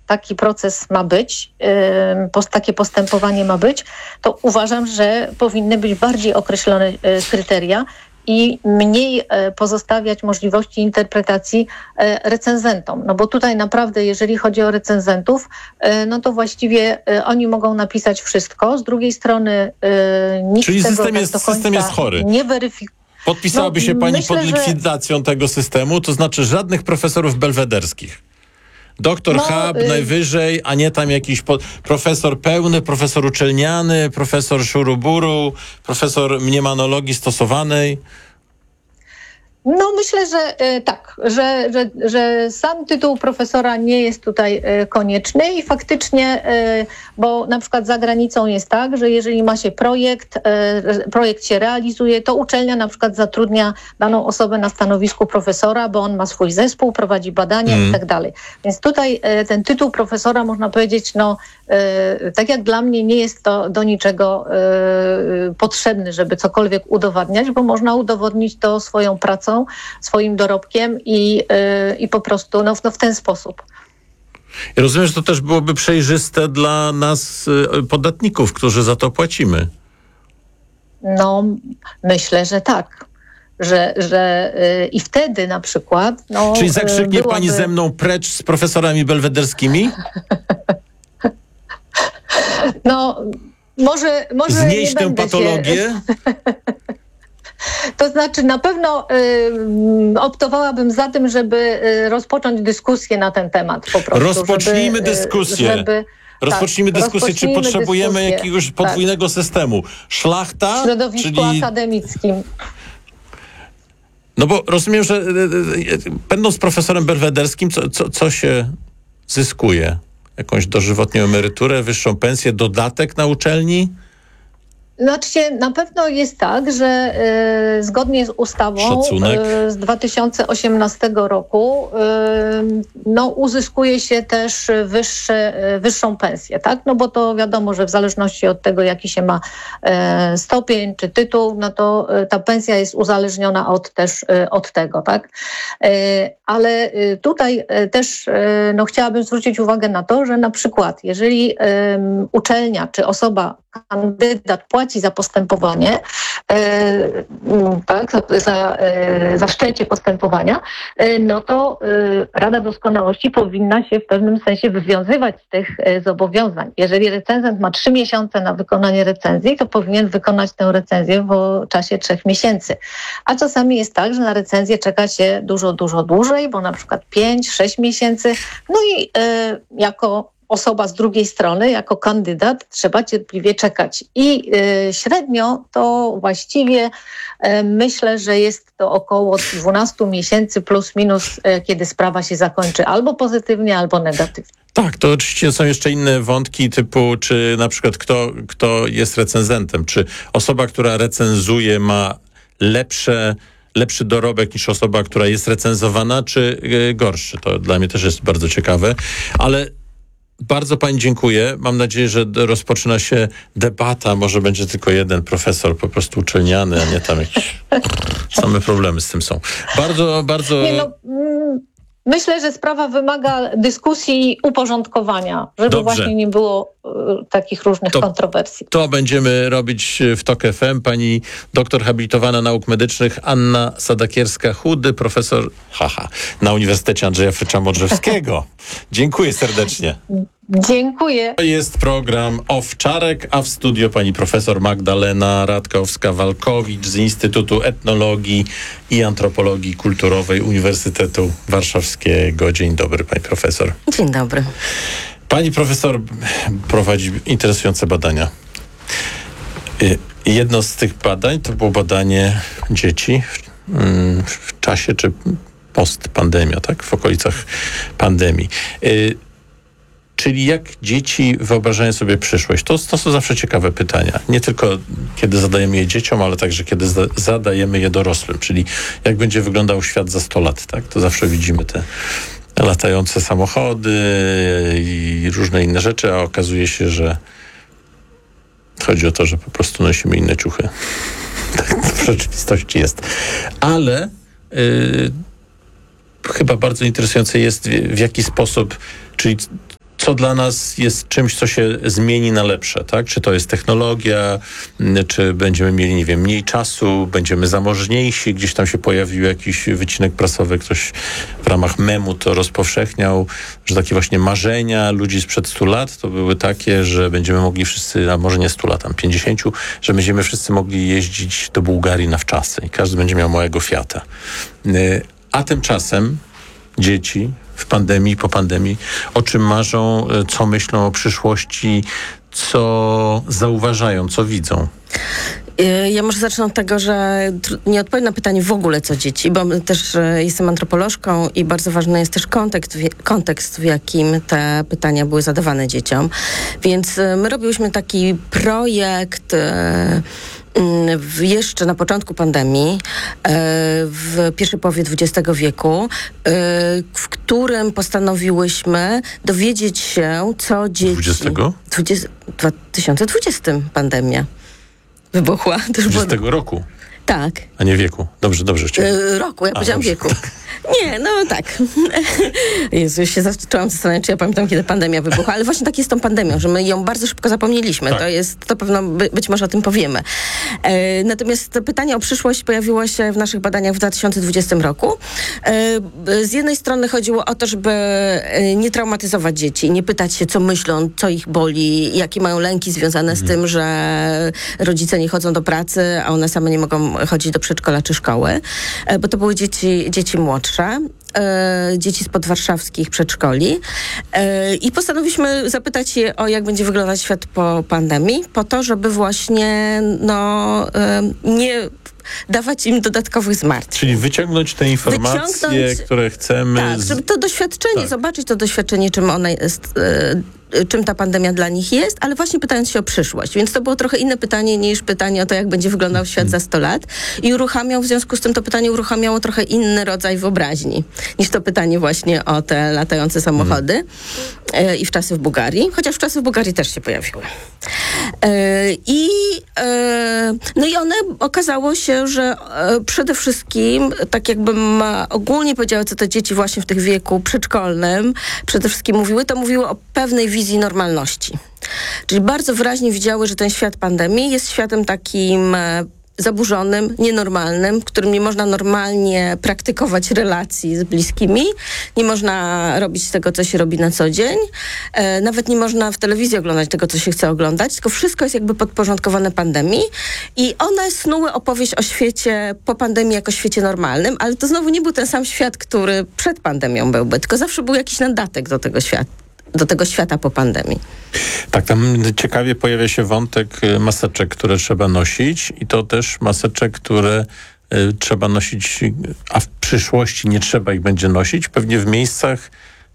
taki proces ma być, takie postępowanie ma być, to uważam, że powinny być bardziej określone kryteria i mniej pozostawiać możliwości interpretacji recenzentom. No bo tutaj naprawdę, jeżeli chodzi o recenzentów, no to właściwie oni mogą napisać wszystko. Z drugiej strony nikt Czyli tego system jest chory. Nie weryfikuje. Podpisałaby się pani pod likwidacją tego systemu, to znaczy żadnych profesorów belwederskich. Doktor Hub najwyżej, a nie tam jakiś profesor pełny, profesor uczelniany, profesor szuruburu, profesor mniemanologii stosowanej. No myślę, że tak, że sam tytuł profesora nie jest tutaj konieczny i faktycznie, bo na przykład za granicą jest tak, że jeżeli ma się projekt się realizuje, to uczelnia na przykład zatrudnia daną osobę na stanowisku profesora, bo on ma swój zespół, prowadzi badania i tak dalej. Więc tutaj ten tytuł profesora, można powiedzieć, tak jak dla mnie nie jest to do niczego potrzebny, żeby cokolwiek udowadniać, bo można udowodnić to swoją pracą, swoim dorobkiem i po prostu w ten sposób. Ja rozumiem, że to też byłoby przejrzyste dla nas, podatników, którzy za to płacimy. No, myślę, że tak. Że i wtedy na przykład... Czyli zakrzyknie pani ze mną precz z profesorami belwederskimi? Może znieść nie tę patologię? To znaczy na pewno optowałabym za tym, żeby rozpocząć dyskusję na ten temat po prostu. Rozpocznijmy dyskusję. Rozpocznijmy dyskusję, czy potrzebujemy jakiegoś podwójnego systemu. Szlachta, w środowisku akademickim. No bo rozumiem, że będąc profesorem belwederskim, co się zyskuje? Jakąś dożywotnią emeryturę, wyższą pensję, dodatek na uczelni? Znaczy, na pewno jest tak, że zgodnie z ustawą z 2018 roku uzyskuje się też wyższą pensję, tak? No bo to wiadomo, że w zależności od tego, jaki się ma stopień czy tytuł, no to ta pensja jest uzależniona od tego, tak? Ale tutaj też chciałabym zwrócić uwagę na to, że na przykład jeżeli uczelnia czy osoba, kandydat płaci za postępowanie, tak, za wszczęcie postępowania, no to Rada Doskonałości powinna się w pewnym sensie wywiązywać z tych zobowiązań. Jeżeli recenzent ma 3 miesiące na wykonanie recenzji, to powinien wykonać tę recenzję w czasie 3 miesięcy. A czasami jest tak, że na recenzję czeka się dużo dłużej, bo na przykład 5-6 miesięcy. No i jako osoba z drugiej strony, jako kandydat, trzeba cierpliwie czekać. I średnio to właściwie myślę, że jest to około 12 miesięcy plus minus, kiedy sprawa się zakończy albo pozytywnie, albo negatywnie. Tak, to oczywiście są jeszcze inne wątki typu, czy na przykład kto jest recenzentem, czy osoba, która recenzuje, ma lepszy dorobek niż osoba, która jest recenzowana, czy gorszy. To dla mnie też jest bardzo ciekawe, ale bardzo pani dziękuję. Mam nadzieję, że rozpoczyna się debata. Może będzie tylko jeden profesor po prostu uczelniany, a nie tam jakieś same problemy z tym są. Bardzo... Myślę, że sprawa wymaga dyskusji i uporządkowania, żeby właśnie nie było takich różnych kontrowersji. To będziemy robić w TOK FM. Pani doktor habilitowana nauk medycznych Anna Sadakierska-Chudy, profesor na Uniwersytecie Andrzeja Frycza-Modrzewskiego. Dziękuję serdecznie. Dziękuję. To jest program Owczarek, a w studio pani profesor Magdalena Radkowska-Walkowicz z Instytutu Etnologii i Antropologii Kulturowej Uniwersytetu Warszawskiego. Dzień dobry, pani profesor. Dzień dobry. Pani profesor prowadzi interesujące badania. Jedno z tych badań to było badanie dzieci w czasie czy post-pandemia, tak? W okolicach pandemii. Czyli jak dzieci wyobrażają sobie przyszłość? To są zawsze ciekawe pytania. Nie tylko kiedy zadajemy je dzieciom, ale także kiedy zadajemy je dorosłym. Czyli jak będzie wyglądał świat za 100 lat, tak? To zawsze widzimy te latające samochody i różne inne rzeczy, a okazuje się, że chodzi o to, że po prostu nosimy inne ciuchy. Tak w rzeczywistości jest. Ale chyba bardzo interesujące jest w jaki sposób, czyli co dla nas jest czymś, co się zmieni na lepsze, tak? Czy to jest technologia, czy będziemy mieli, nie wiem, mniej czasu, będziemy zamożniejsi, gdzieś tam się pojawił jakiś wycinek prasowy, ktoś w ramach memu to rozpowszechniał, że takie właśnie marzenia ludzi sprzed 100 lat to były takie, że będziemy mogli wszyscy, a może nie 100 lat, tam 50, że będziemy wszyscy mogli jeździć do Bułgarii na wczasy i każdy będzie miał małego Fiata. A tymczasem dzieci w pandemii, po pandemii, o czym marzą, co myślą o przyszłości, co zauważają, co widzą? Ja może zacznę od tego, że nie odpowiem na pytanie w ogóle co dzieci, bo też jestem antropolożką i bardzo ważny jest też kontekst, w jakim te pytania były zadawane dzieciom. Więc my robiłyśmy taki projekt jeszcze na początku pandemii, w pierwszej połowie XX wieku, w którym postanowiłyśmy dowiedzieć się, co dzieci... 2020 pandemia wybuchła. 20 roku? Tak. A nie wieku. Dobrze chciałem. Roku, ja powiedziałam wieku. Nie, no tak. Jezu, już się zaczęłam zastanawiać, czy ja pamiętam, kiedy pandemia wybuchła, ale właśnie tak jest z tą pandemią, że my ją bardzo szybko zapomnieliśmy. Tak. To pewno być może o tym powiemy. Natomiast to pytanie o przyszłość pojawiło się w naszych badaniach w 2020 roku. Z jednej strony chodziło o to, żeby nie traumatyzować dzieci, nie pytać się, co myślą, co ich boli, jakie mają lęki związane z tym, że rodzice nie chodzą do pracy, a one same nie mogą chodzić do przedszkola czy szkoły, bo to były dzieci młodsze, dzieci z podwarszawskich przedszkoli i postanowiliśmy zapytać je o jak będzie wyglądać świat po pandemii, po to, żeby właśnie nie dawać im dodatkowych zmartwień. Czyli wyciągnąć te informacje, które chcemy. Tak, żeby to doświadczenie, zobaczyć to doświadczenie, czym ona jest, czym ta pandemia dla nich jest, ale właśnie pytając się o przyszłość. Więc to było trochę inne pytanie niż pytanie o to, jak będzie wyglądał świat za 100 lat. I w związku z tym to pytanie uruchamiało trochę inny rodzaj wyobraźni niż to pytanie właśnie o te latające samochody i wczasy w Bułgarii. Chociaż wczasy w Bułgarii też się pojawiły. No i one okazało się, że przede wszystkim, tak jakbym ogólnie powiedziała, co te dzieci właśnie w tych wieku przedszkolnym przede wszystkim mówiły o pewnej wizji normalności. Czyli bardzo wyraźnie widziały, że ten świat pandemii jest światem takim zaburzonym, nienormalnym, w którym nie można normalnie praktykować relacji z bliskimi, nie można robić tego, co się robi na co dzień, nawet nie można w telewizji oglądać tego, co się chce oglądać, tylko wszystko jest jakby podporządkowane pandemii i one snuły opowieść o świecie po pandemii jako świecie normalnym, ale to znowu nie był ten sam świat, który przed pandemią byłby, tylko zawsze był jakiś nadatek do tego świata po pandemii. Tak, tam ciekawie pojawia się wątek maseczek, które trzeba nosić i to też maseczek, które trzeba nosić, a w przyszłości nie trzeba ich będzie nosić, pewnie w miejscach,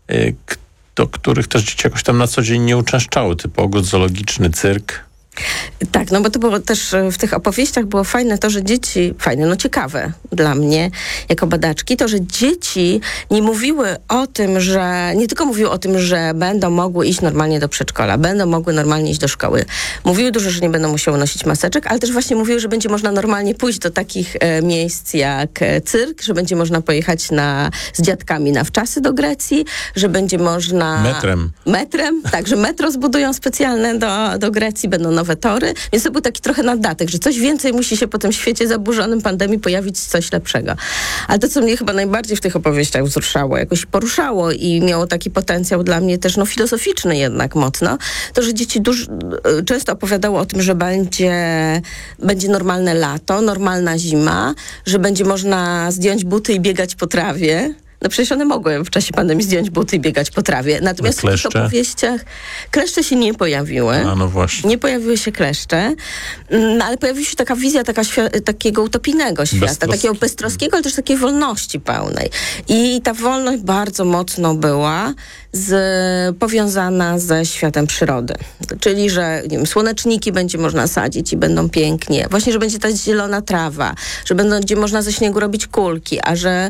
do których też dzieci jakoś tam na co dzień nie uczęszczały, typu ogród zoologiczny, cyrk. Tak, no bo to było też w tych opowieściach było fajne to, że dzieci, ciekawe dla mnie jako badaczki, to, że dzieci nie mówiły o tym, nie tylko mówiły o tym, że będą mogły iść normalnie do przedszkola, będą mogły normalnie iść do szkoły. Mówiły dużo, że nie będą musiały nosić maseczek, ale też właśnie mówiły, że będzie można normalnie pójść do takich miejsc jak cyrk, że będzie można pojechać z dziadkami na wczasy do Grecji, że będzie można... Metrem, tak, że metro zbudują specjalne do Grecji, będą nowe tory, więc to był taki trochę nadatek, że coś więcej musi się po tym świecie zaburzonym pandemii pojawić, coś lepszego. Ale to, co mnie chyba najbardziej w tych opowieściach wzruszało, jakoś poruszało i miało taki potencjał dla mnie też filozoficzny jednak mocno, to, że dzieci często opowiadało o tym, że będzie normalne lato, normalna zima, że będzie można zdjąć buty i biegać po trawie. No przecież one mogły w czasie pandemii zdjąć buty i biegać po trawie. Natomiast w tych opowieściach kleszcze się nie pojawiły. A no właśnie. Nie pojawiły się kleszcze, ale pojawiła się taka wizja takiego utopijnego świata, takiego beztroskiego, ale też takiej wolności pełnej. I ta wolność bardzo mocno była powiązana ze światem przyrody. Czyli, że nie wiem, słoneczniki będzie można sadzić i będą pięknie. Właśnie, że będzie ta zielona trawa, że będzie można ze śniegu robić kulki, a że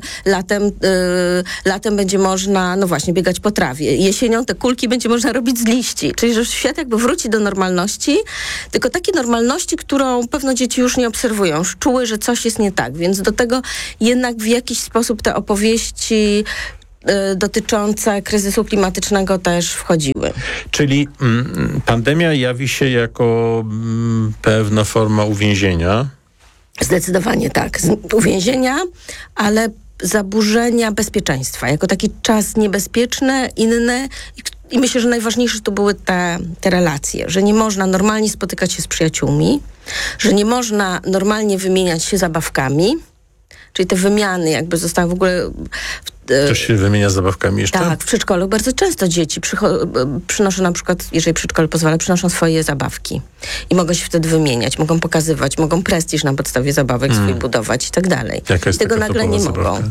latem będzie można, biegać po trawie. Jesienią te kulki będzie można robić z liści. Czyli, że świat jakby wróci do normalności, tylko takiej normalności, którą pewno dzieci już nie obserwują. Już czuły, że coś jest nie tak. Więc do tego jednak w jakiś sposób te opowieści dotyczące kryzysu klimatycznego też wchodziły. Czyli pandemia jawi się jako pewna forma uwięzienia. Zdecydowanie tak. Uwięzienia, ale zaburzenia bezpieczeństwa. Jako taki czas niebezpieczny, inny. I myślę, że najważniejsze tu były te relacje, że nie można normalnie spotykać się z przyjaciółmi, że nie można normalnie wymieniać się zabawkami, czyli te wymiany jakby zostały w ogóle... To się wymienia zabawkami jeszcze? Tak, w przedszkolu bardzo często dzieci przynoszą na przykład, jeżeli przedszkole pozwala, przynoszą swoje zabawki i mogą się wtedy wymieniać, mogą pokazywać, mogą prestiż na podstawie zabawek swój budować i tak dalej. Jaka jest tego nagle nie zabawka? mogą.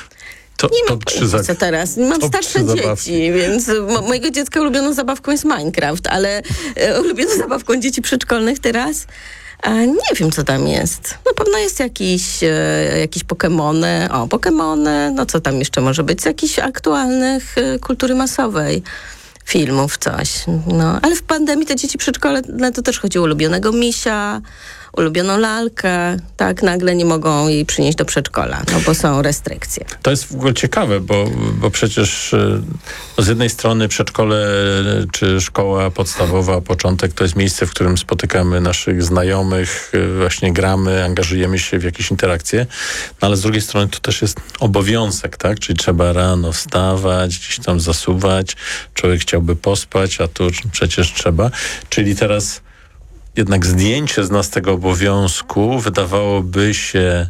Nie mam pojęcia teraz. Mam starsze dzieci, więc mojego dziecka ulubioną zabawką jest Minecraft, ale ulubioną zabawką dzieci przedszkolnych teraz nie wiem, co tam jest. Na pewno jest jakieś Pokemony. Pokemony, no co tam jeszcze może być? Z jakichś aktualnych kultury masowej. Filmów, coś. No, ale w pandemii te dzieci przedszkolne to też chodziło o ulubionego misia, ulubioną lalkę, tak, nagle nie mogą jej przynieść do przedszkola, no bo są restrykcje. To jest w ogóle ciekawe, bo przecież z jednej strony przedszkole czy szkoła podstawowa, początek to jest miejsce, w którym spotykamy naszych znajomych, właśnie gramy, angażujemy się w jakieś interakcje, no ale z drugiej strony to też jest obowiązek, tak, czyli trzeba rano wstawać, gdzieś tam zasuwać, człowiek chciałby pospać, a tu przecież trzeba, czyli teraz jednak zdjęcie z nas tego obowiązku wydawałoby się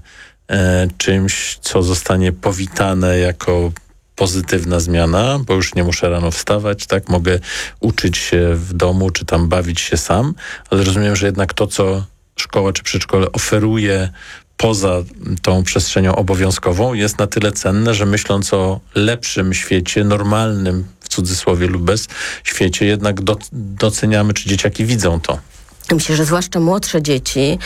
czymś, co zostanie powitane jako pozytywna zmiana, bo już nie muszę rano wstawać, tak? Mogę uczyć się w domu, czy tam bawić się sam, ale rozumiem, że jednak to, co szkoła czy przedszkole oferuje poza tą przestrzenią obowiązkową, jest na tyle cenne, że myśląc o lepszym świecie, normalnym w cudzysłowie lub bez świecie, jednak doceniamy, czy dzieciaki widzą to. Myślę, że zwłaszcza młodsze dzieci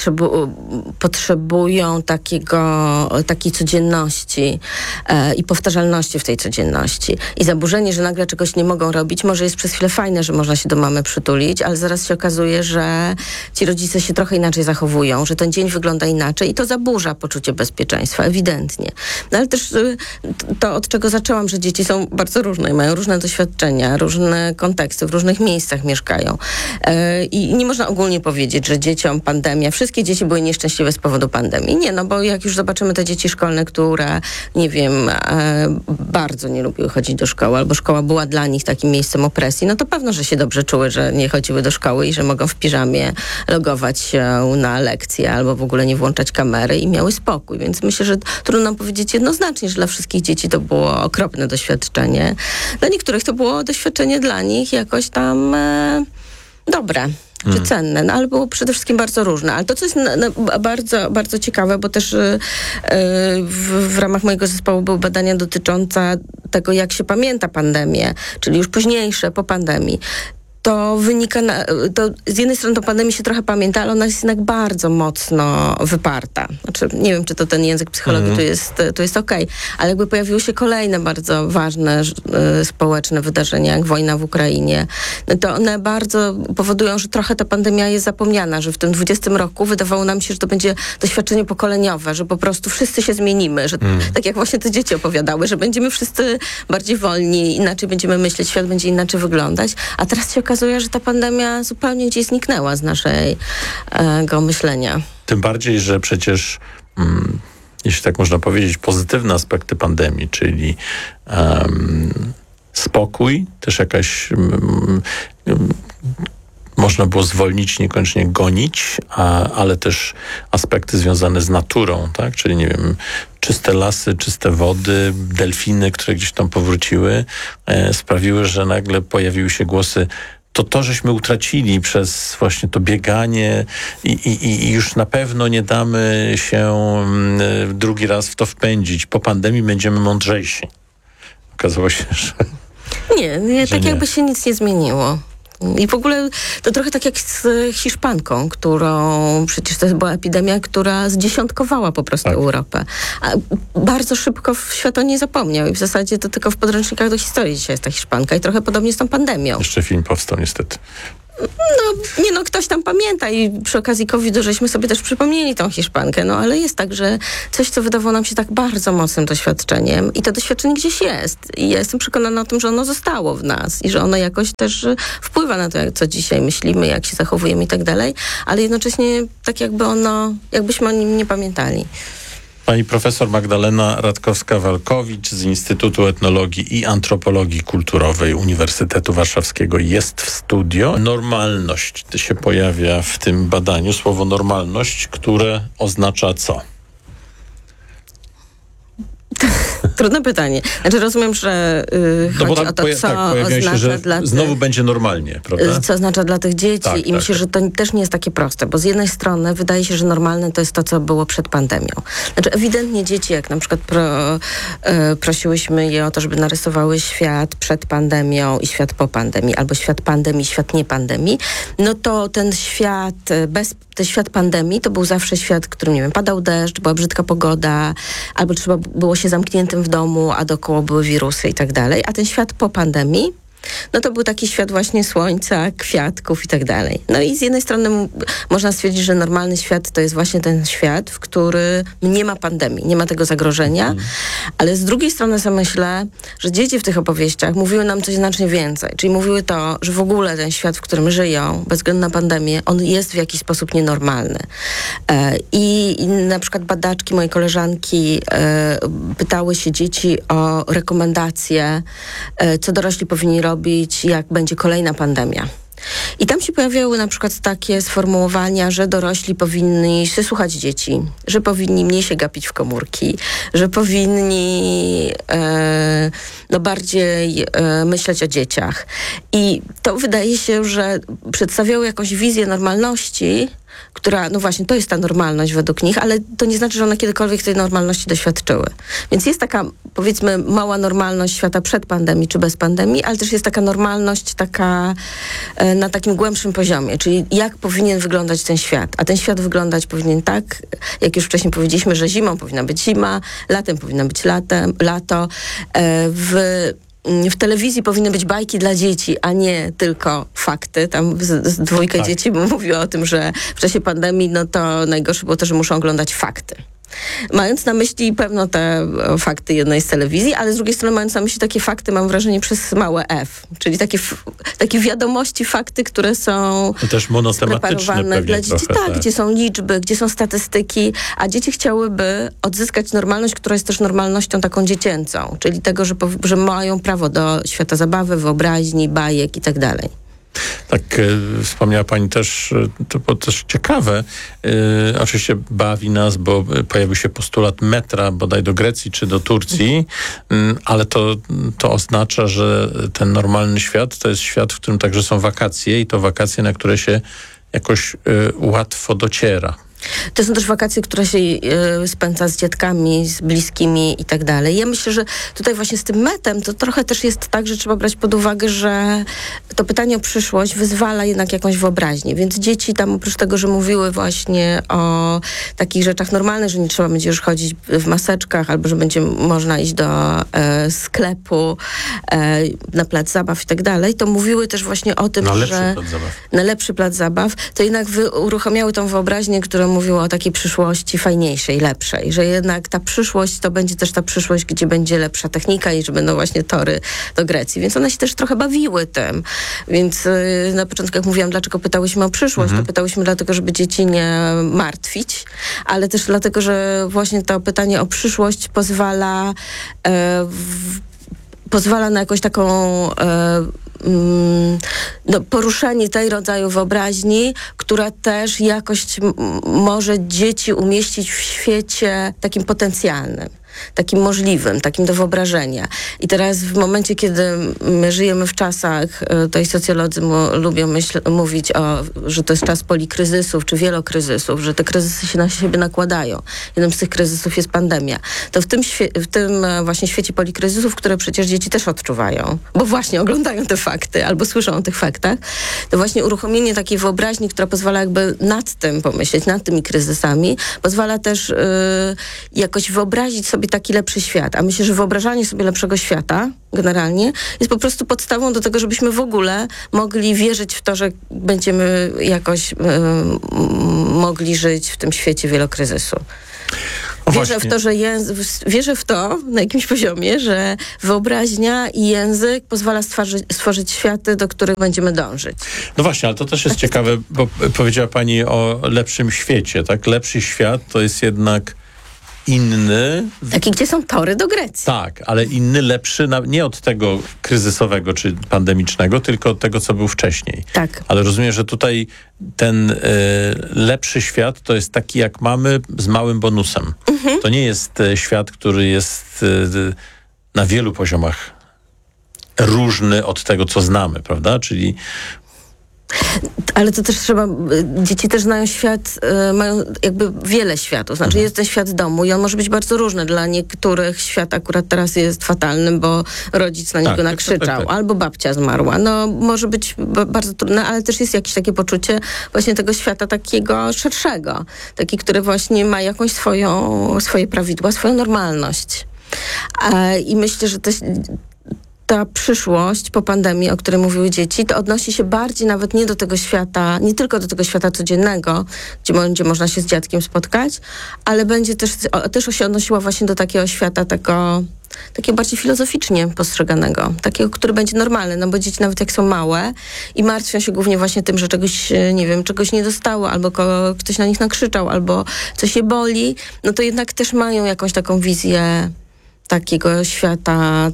potrzebują takiej codzienności i powtarzalności w tej codzienności. I zaburzenie, że nagle czegoś nie mogą robić, może jest przez chwilę fajne, że można się do mamy przytulić, ale zaraz się okazuje, że ci rodzice się trochę inaczej zachowują, że ten dzień wygląda inaczej i to zaburza poczucie bezpieczeństwa, ewidentnie. No ale też to, od czego zaczęłam, że dzieci są bardzo różne i mają różne doświadczenia, różne konteksty, w różnych miejscach mieszkają. I nie można ogólnie powiedzieć, że dzieciom pandemia, wszystkie dzieci były nieszczęśliwe z powodu pandemii. Nie, no bo jak już zobaczymy te dzieci szkolne, które, nie wiem, bardzo nie lubiły chodzić do szkoły, albo szkoła była dla nich takim miejscem opresji, no to pewno, że się dobrze czuły, że nie chodziły do szkoły i że mogą w piżamie logować się na lekcje, albo w ogóle nie włączać kamery i miały spokój. Więc myślę, że trudno nam powiedzieć jednoznacznie, że dla wszystkich dzieci to było okropne doświadczenie. Dla niektórych to było doświadczenie dla nich jakoś tam dobre. Czy cenne, no, ale było przede wszystkim bardzo różne. Ale to, co jest bardzo, bardzo ciekawe, bo też w ramach mojego zespołu były badania dotyczące tego, jak się pamięta pandemię, czyli już późniejsze, po pandemii. To wynika, to z jednej strony to pandemii się trochę pamięta, ale ona jest jednak bardzo mocno wyparta. Znaczy, nie wiem, czy to ten język psychologii tu jest okej, ale jakby pojawiły się kolejne bardzo ważne społeczne wydarzenia, jak wojna w Ukrainie, no to one bardzo powodują, że trochę ta pandemia jest zapomniana, że w tym 20 roku wydawało nam się, że to będzie doświadczenie pokoleniowe, że po prostu wszyscy się zmienimy, że tak jak właśnie te dzieci opowiadały, że będziemy wszyscy bardziej wolni, inaczej będziemy myśleć, świat będzie inaczej wyglądać, a teraz się okazuje, że ta pandemia zupełnie gdzieś zniknęła z naszego myślenia. Tym bardziej, że przecież, jeśli tak można powiedzieć, pozytywne aspekty pandemii, czyli spokój, też jakaś można było zwolnić, niekoniecznie gonić, ale też aspekty związane z naturą, tak? Czyli nie wiem, czyste lasy, czyste wody, delfiny, które gdzieś tam powróciły, sprawiły, że nagle pojawiły się głosy, to żeśmy utracili przez właśnie to bieganie i już na pewno nie damy się drugi raz w to wpędzić. Po pandemii będziemy mądrzejsi. Okazało się, że Nie, tak jakby się nic nie zmieniło. I w ogóle to trochę tak jak z hiszpanką, którą przecież to była epidemia, która zdziesiątkowała po prostu Europę. A bardzo szybko świat o niej zapomniał i w zasadzie to tylko w podręcznikach do historii dzisiaj jest ta hiszpanka i trochę podobnie z tą pandemią. Jeszcze film powstał niestety. Ktoś tam pamięta i przy okazji COVID-u żeśmy sobie też przypomnieli tą Hiszpankę, ale jest tak, że coś, co wydawało nam się tak bardzo mocnym doświadczeniem i to doświadczenie gdzieś jest. I ja jestem przekonana o tym, że ono zostało w nas i że ono jakoś też wpływa na to, co dzisiaj myślimy, jak się zachowujemy i tak dalej, ale jednocześnie tak jakbyśmy o nim nie pamiętali. Pani profesor Magdalena Radkowska-Walkowicz z Instytutu Etnologii i Antropologii Kulturowej Uniwersytetu Warszawskiego jest w studio. Normalność się pojawia w tym badaniu, słowo normalność, które oznacza co? Trudne pytanie. Znaczy rozumiem, że chodzi o to, co oznacza się, że znowu będzie normalnie, prawda? Co oznacza dla tych dzieci myślę, że to też nie jest takie proste, bo z jednej strony wydaje się, że normalne to jest to, co było przed pandemią. Znaczy ewidentnie dzieci, jak na przykład prosiłyśmy je o to, żeby narysowały świat przed pandemią i świat po pandemii, albo świat pandemii, świat nie pandemii, to ten świat pandemii to był zawsze świat, w którym, nie wiem, padał deszcz, była brzydka pogoda, albo trzeba było się zamkniętym w domu, a dookoła były wirusy i tak dalej. A ten świat po pandemii, to był taki świat właśnie słońca, kwiatków i tak dalej. I z jednej strony można stwierdzić, że normalny świat to jest właśnie ten świat, w którym nie ma pandemii, nie ma tego zagrożenia, ale z drugiej strony sobie myślę, że dzieci w tych opowieściach mówiły nam coś znacznie więcej. Czyli mówiły to, że w ogóle ten świat, w którym żyją, bez względu na pandemię, on jest w jakiś sposób nienormalny. I na przykład badaczki, moje koleżanki pytały się dzieci o rekomendacje, co dorośli powinni robić, jak będzie kolejna pandemia. I tam się pojawiały na przykład takie sformułowania, że dorośli powinni słuchać dzieci, że powinni mniej się gapić w komórki, że powinni bardziej myśleć o dzieciach. I to wydaje się, że przedstawiało jakąś wizję normalności, która, właśnie, to jest ta normalność według nich, ale to nie znaczy, że one kiedykolwiek tej normalności doświadczyły. Więc jest taka, powiedzmy, mała normalność świata przed pandemii czy bez pandemii, ale też jest taka normalność na takim głębszym poziomie, czyli jak powinien wyglądać ten świat. A ten świat wyglądać powinien tak, jak już wcześniej powiedzieliśmy, że zimą powinna być zima, latem powinno być lato. W telewizji powinny być bajki dla dzieci, a nie tylko fakty. Tam dwójka dzieci mówiła o tym, że w czasie pandemii to najgorsze było to, że muszą oglądać fakty. Mając na myśli pewno te fakty jednej z telewizji, ale z drugiej strony mając na myśli takie fakty, mam wrażenie, przez małe F. Czyli takie wiadomości, fakty, które są też monotematyczne dla dzieci. Tak, gdzie są liczby, gdzie są statystyki, a dzieci chciałyby odzyskać normalność, która jest też normalnością taką dziecięcą. Czyli tego, że mają prawo do świata zabawy, wyobraźni, bajek i tak dalej. Tak, wspomniała pani też, to było też ciekawe, oczywiście bawi nas, bo pojawił się postulat metra bodaj do Grecji czy do Turcji, ale to oznacza, że ten normalny świat to jest świat, w którym także są wakacje i to wakacje, na które się jakoś łatwo dociera. To są też wakacje, które się spędza z dzietkami, z bliskimi i tak dalej. Ja myślę, że tutaj właśnie z tym metem to trochę też jest tak, że trzeba brać pod uwagę, że to pytanie o przyszłość wyzwala jednak jakąś wyobraźnię. Więc dzieci tam oprócz tego, że mówiły właśnie o takich rzeczach normalnych, że nie trzeba będzie już chodzić w maseczkach, albo że będzie można iść do sklepu, na plac zabaw i tak dalej, to mówiły też właśnie o tym, że na lepszy plac zabaw, to jednak uruchamiały tą wyobraźnię, która mówiła o takiej przyszłości fajniejszej, lepszej, że jednak ta przyszłość to będzie też ta przyszłość, gdzie będzie lepsza technika i że będą właśnie tory do Grecji. Więc one się też trochę bawiły tym. Więc na początku, jak mówiłam, dlaczego pytałyśmy o przyszłość, to pytałyśmy dlatego, żeby dzieci nie martwić, ale też dlatego, że właśnie to pytanie o przyszłość pozwala na jakąś taką poruszenie tej rodzaju wyobraźni, która też jakoś może dzieci umieścić w świecie takim potencjalnym, takim możliwym, takim do wyobrażenia. I teraz w momencie, kiedy my żyjemy w czasach, tutaj socjolodzy lubią mówić że to jest czas polikryzysów czy wielokryzysów, że te kryzysy się na siebie nakładają. Jednym z tych kryzysów jest pandemia. To w tym właśnie świecie polikryzysów, które przecież dzieci też odczuwają, bo właśnie oglądają te fakty albo słyszą o tych faktach, to właśnie uruchomienie takiej wyobraźni, która pozwala jakby nad tym pomyśleć, nad tymi kryzysami, pozwala też jakoś wyobrazić sobie sobie taki lepszy świat. A myślę, że wyobrażanie sobie lepszego świata generalnie jest po prostu podstawą do tego, żebyśmy w ogóle mogli wierzyć w to, że będziemy jakoś mogli żyć w tym świecie wielokryzysu. Wierzę w to na jakimś poziomie, że wyobraźnia i język pozwala stworzyć światy, do których będziemy dążyć. No właśnie, ale to też jest ciekawe, bo powiedziała pani o lepszym świecie, tak? Lepszy świat to jest jednak inny. Taki, gdzie są tory do Grecji. Tak, ale inny, lepszy, nie od tego kryzysowego czy pandemicznego, tylko od tego, co był wcześniej. Tak. Ale rozumiem, że tutaj ten lepszy świat to jest taki, jak mamy, z małym bonusem. To nie jest świat, który jest na wielu poziomach różny od tego, co znamy, prawda? Czyli Ale to też trzeba, dzieci też znają świat, mają jakby wiele światów. Znaczy jest ten świat domu i on może być bardzo różny. Dla niektórych świat akurat teraz jest fatalny, bo rodzic na niego nakrzyczał, tak. Albo babcia zmarła. No może być bardzo trudne, ale też jest jakieś takie poczucie właśnie tego świata takiego szerszego. Taki, który właśnie ma jakąś swoje prawidła, swoją normalność. I myślę, że ta przyszłość po pandemii, o której mówiły dzieci, to odnosi się bardziej nawet nie do tego świata, nie tylko do tego świata codziennego, gdzie będzie można się z dziadkiem spotkać, ale będzie też się odnosiła właśnie do takiego świata, takiego bardziej filozoficznie postrzeganego, takiego, który będzie normalny, no bo dzieci nawet jak są małe i martwią się głównie właśnie tym, że czegoś nie dostało, albo ktoś na nich nakrzyczał, albo coś je boli, no to jednak też mają jakąś taką wizję takiego świata,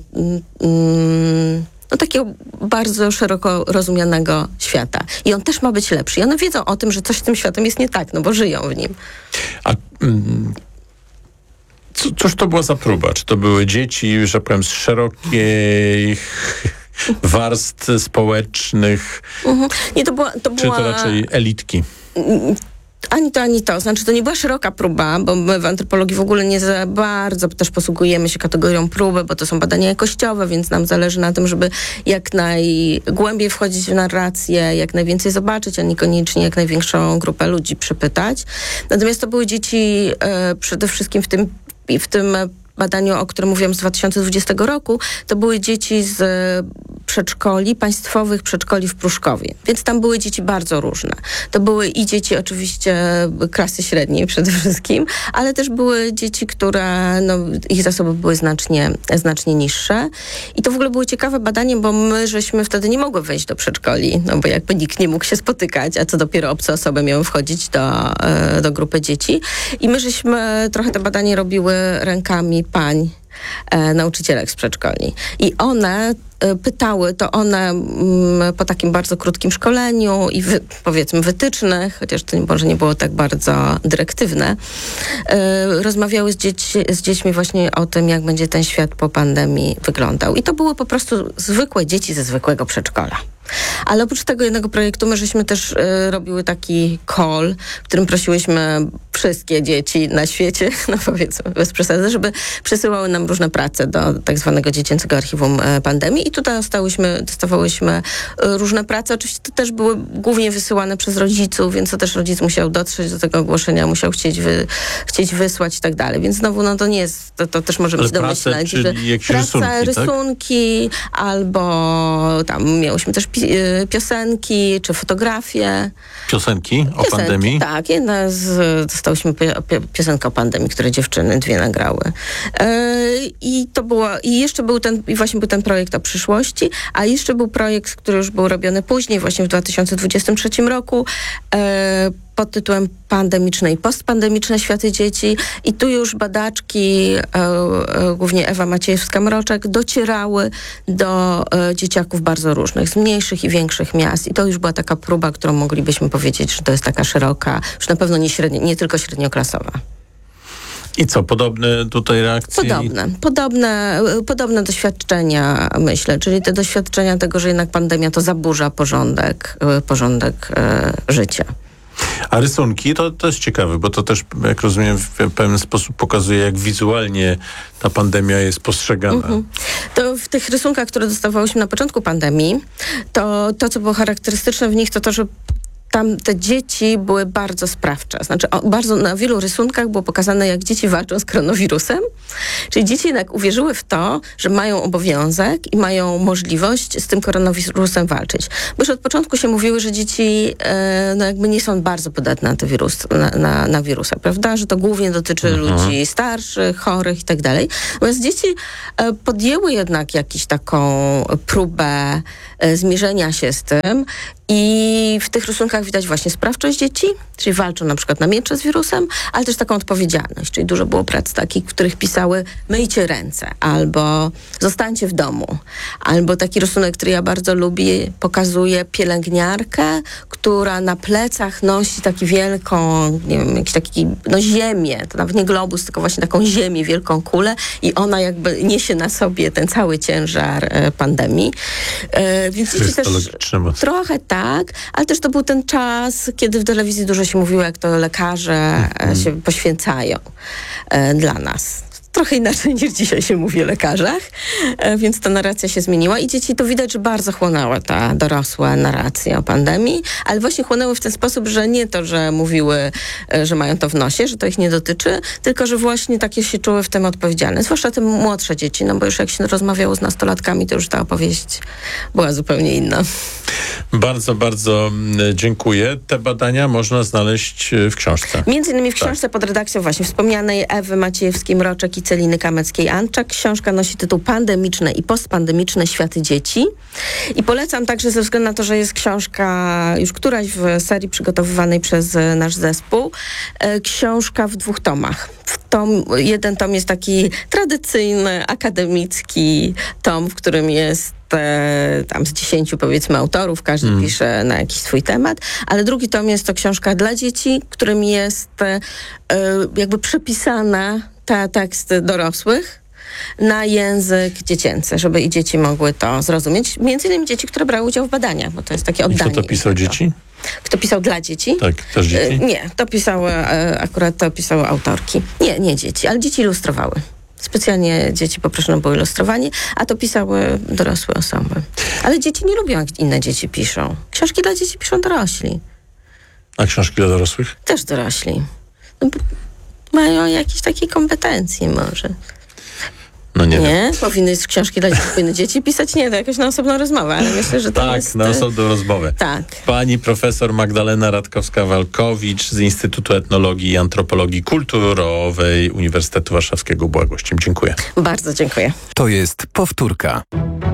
no takiego bardzo szeroko rozumianego świata. I on też ma być lepszy. I one wiedzą o tym, że coś z tym światem jest nie tak, no bo żyją w nim. A cóż to była za próba? Czy to były dzieci, że powiem, z szerokich warstw społecznych? Nie, to była... Czy to raczej elitki? Ani to. Znaczy, to nie była szeroka próba, bo my w antropologii w ogóle nie za bardzo też posługujemy się kategorią próby, bo to są badania jakościowe, więc nam zależy na tym, żeby jak najgłębiej wchodzić w narrację, jak najwięcej zobaczyć, a niekoniecznie jak największą grupę ludzi przypytać. Natomiast to były dzieci przede wszystkim w tym badaniu, o którym mówiłam z 2020 roku, to były dzieci z przedszkoli, państwowych przedszkoli w Pruszkowie. Więc tam były dzieci bardzo różne. To były i dzieci oczywiście klasy średniej przede wszystkim, ale też były dzieci, które, ich zasoby były znacznie niższe. I to w ogóle było ciekawe badanie, bo my żeśmy wtedy nie mogły wejść do przedszkoli, bo jakby nikt nie mógł się spotykać, a co dopiero obce osoby miały wchodzić do grupy dzieci. I my żeśmy trochę to badanie robiły rękami pań, nauczycielek z przedszkoli. I one pytały, to one po takim bardzo krótkim szkoleniu i powiedzmy wytycznych, chociaż to może nie było tak bardzo dyrektywne, rozmawiały z dziećmi właśnie o tym, jak będzie ten świat po pandemii wyglądał. I to były po prostu zwykłe dzieci ze zwykłego przedszkola. Ale oprócz tego jednego projektu my żeśmy też robiły taki call, w którym prosiłyśmy wszystkie dzieci na świecie, powiedzmy bez przesady, żeby przesyłały nam różne prace do tak zwanego dziecięcego archiwum pandemii i tutaj dostawałyśmy różne prace. Oczywiście to też były głównie wysyłane przez rodziców, więc to też rodzic musiał dotrzeć do tego ogłoszenia, musiał chcieć wysłać i tak dalej. Więc znowu, to nie jest, to też możemy się domyślać, że rysunki, tak? Albo tam miałyśmy też piosenki, czy fotografie. Piosenki o pandemii? Tak, dostałyśmy piosenkę o pandemii, które dziewczyny 2 nagrały. I właśnie był ten projekt o przyszłości, a jeszcze był projekt, który już był robiony później, właśnie w 2023 roku, pod tytułem Pandemiczne i postpandemiczne światy dzieci. I tu już badaczki, głównie Ewa Maciejewska-Mroczek, docierały do dzieciaków bardzo różnych, z mniejszych i większych miast. I to już była taka próba, którą moglibyśmy powiedzieć, że to jest taka szeroka, już na pewno nie tylko średnioklasowa. I co, podobne tutaj reakcje? Podobne doświadczenia, myślę, czyli te doświadczenia tego, że jednak pandemia to zaburza porządek życia. A rysunki to jest ciekawe, bo to też, jak rozumiem, w pewien sposób pokazuje, jak wizualnie ta pandemia jest postrzegana. To w tych rysunkach, które dostawałyśmy na początku pandemii, to co było charakterystyczne w nich, to, że tam te dzieci były bardzo sprawcze. Znaczy bardzo na wielu rysunkach było pokazane, jak dzieci walczą z koronawirusem. Czyli dzieci jednak uwierzyły w to, że mają obowiązek i mają możliwość z tym koronawirusem walczyć. Bo już od początku się mówiły, że dzieci jakby nie są bardzo podatne na, na wirusa, prawda? Że to głównie dotyczy ludzi starszych, chorych i tak dalej. Natomiast dzieci podjęły jednak jakąś taką próbę zmierzenia się z tym i w tych rysunkach widać właśnie sprawczość dzieci, czyli walczą na przykład na miecze z wirusem, ale też taką odpowiedzialność, czyli dużo było prac takich, w których pisały myjcie ręce, albo zostańcie w domu, albo taki rysunek, który ja bardzo lubię, pokazuje pielęgniarkę, która na plecach nosi taki wielką, nie wiem, jakiś taki, ziemię, to nawet nie globus, tylko właśnie taką ziemię, wielką kulę i ona jakby niesie na sobie ten cały ciężar pandemii. Więc dzieci też trochę tak, ale też to był ten czas, kiedy w telewizji dużo się mówiło, jak to lekarze się poświęcają dla nas. Trochę inaczej niż dzisiaj się mówi o lekarzach, więc ta narracja się zmieniła i dzieci to widać, że bardzo chłonęły ta dorosła narracja o pandemii, ale właśnie chłonęły w ten sposób, że nie to, że mówiły, że mają to w nosie, że to ich nie dotyczy, tylko że właśnie takie się czuły w tym odpowiedzialne. Zwłaszcza te młodsze dzieci, no bo już jak się rozmawiało z nastolatkami, to już ta opowieść była zupełnie inna. Bardzo, bardzo dziękuję. Te badania można znaleźć w książce. Między innymi w książce pod redakcją właśnie wspomnianej Ewy Maciejewskiej-Mroczek i Celiny Kameckiej-Anczak. Książka nosi tytuł Pandemiczne i postpandemiczne światy dzieci. I polecam także ze względu na to, że jest książka już któraś w serii przygotowywanej przez nasz zespół. Książka w 2 tomach. Jeden tom jest taki tradycyjny, akademicki tom, w którym jest tam z 10 powiedzmy autorów, każdy pisze na jakiś swój temat, ale drugi tom jest to książka dla dzieci, którym jest jakby przepisane te teksty dorosłych na język dziecięcy, żeby i dzieci mogły to zrozumieć. Między innymi dzieci, które brały udział w badaniach, bo to jest takie oddanie. I kto to pisał, dzieci? Kto pisał dla dzieci? Tak, też dzieci? Nie, to pisały autorki. Nie dzieci, ale dzieci ilustrowały. Specjalnie dzieci poproszone było ilustrowanie, a to pisały dorosłe osoby. Ale dzieci nie lubią, jak inne dzieci piszą. Książki dla dzieci piszą dorośli. A książki dla dorosłych? Też dorośli. Mają jakieś takie kompetencje może. No nie wiem. Powinny książki dla dzieci, powinny dzieci pisać? Nie, to jakoś na osobną rozmowę, ale myślę, że to jest... Tak, na osobną rozmowę. Tak. Pani profesor Magdalena Radkowska-Walkowicz z Instytutu Etnologii i Antropologii Kulturowej Uniwersytetu Warszawskiego. Była gościem. Dziękuję. Bardzo dziękuję. To jest powtórka.